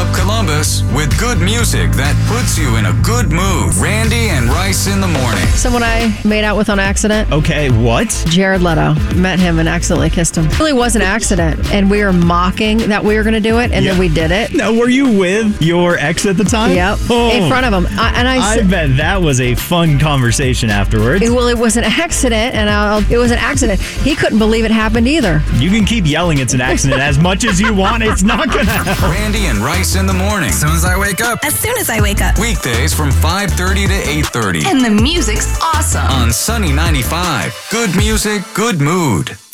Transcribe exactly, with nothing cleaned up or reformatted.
up Columbus with good music that puts you in a good mood. Randy and Rice in the morning. Someone I made out with on accident. Okay, what? Jared Leto. Met him and accidentally kissed him. It really was an accident. And we were mocking that we were going to do it, and Yeah. then we did it. Now, were you with your ex at the time? Yep. Oh, In front of him. I, and I, I said, bet that was a fun conversation afterwards. it, well, it was an accident, and I'll, it was an accident. He couldn't believe it happened either. You can keep yelling it's an accident as much as you want. It's not going to happen. Randy and Rice in the morning. As soon as I wake up. As soon as I wake up. Weekdays from five thirty to eight thirty. And the music's awesome. On Sunny ninety-five. Good music, good mood.